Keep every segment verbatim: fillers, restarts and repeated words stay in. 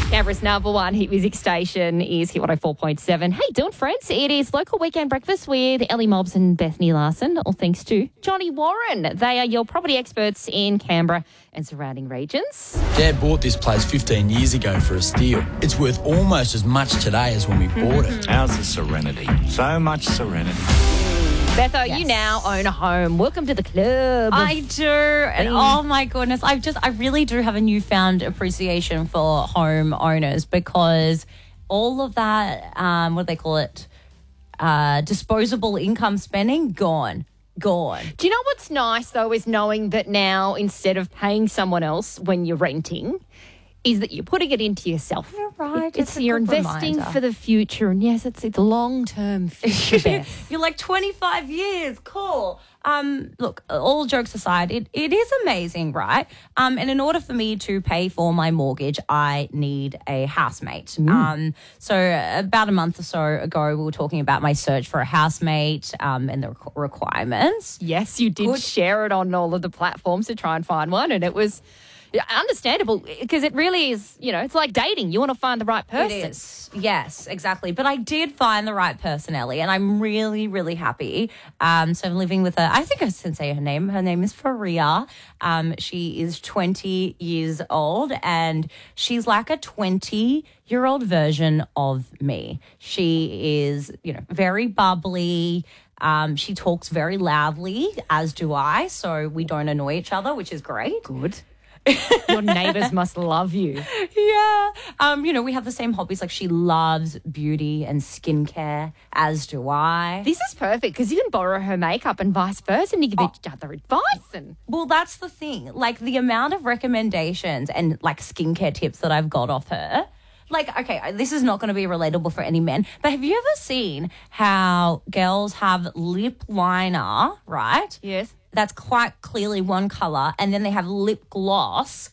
Canberra's number one hit music station is Hit one oh four point seven. Hey, doing friends? It is local weekend breakfast with Ellie Mobbs and Bethany Larson, all thanks to Johnny Warren. They are your property experts in Canberra and surrounding regions. Dad bought this place fifteen years ago for a steal. It's worth almost as much today as when we bought it. How's the serenity? So much serenity. Betho, Yes. you now own a home. Welcome to the club. I do. And oh my goodness, I've just, I really do have a newfound appreciation for home owners because all of that, um, what do they call it? Uh, disposable income spending, gone. Gone. Do you know what's nice, though, is knowing that now instead of paying someone else when you're renting, is that you're putting it into yourself. You're right. It- It's, It's a you're good investing reminder. for the future. And yes, it's it's long-term future, Beth. You're like twenty-five years. Cool. Um, look, all jokes aside, it, it is amazing, right? Um, and in order for me to pay for my mortgage, I need a housemate. Um, so about a month or so ago, we were talking about my search for a housemate um, and the requ- requirements. Yes, you did Good. share it on all of the platforms to try and find one. And it was understandable because it really is, you know, it's like dating. You want to find the right person. It is. Yes, exactly. But I did find the right person, Ellie, and I'm really, really happy. Um, so I'm living with her. I think I can say her name. Her name is Faria. Um, she is twenty years old, and she's like a twenty-year-old version of me. She is, you know, very bubbly. Um, she talks very loudly, as do I, so we don't annoy each other, which is great. Good. Your neighbours must love you. Yeah. Um, you know, we have the same hobbies. Like she loves beauty and skincare, as do I. This is perfect because you can borrow her makeup and vice versa and you give each other advice. And Well, that's the thing. Like the amount of recommendations and like skincare tips that I've got off her. Like, okay, this is not going to be relatable for any men, but have you ever seen how girls have lip liner, right? yes. That's quite clearly one colour, and then they have lip gloss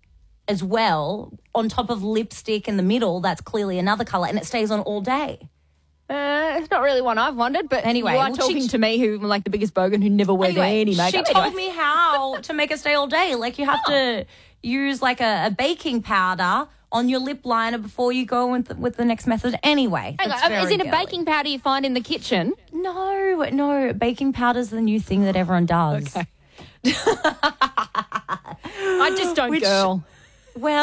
as well on top of lipstick in the middle. That's clearly another colour, and it stays on all day. Uh, it's not really one I've wondered, but Anyway, you are well, talking she- to me who am like the biggest bogan who never wears Anyway, any makeup. she told Anyway. me how to make it stay all day. Like you have to use like a, a baking powder on your lip liner before you go with the, with the next method. Anyway, Hang that's on, is very it a girly. baking powder you find in the kitchen? No, no. Baking powder's the new thing that everyone does. Okay. I just don't Which- girl. Well.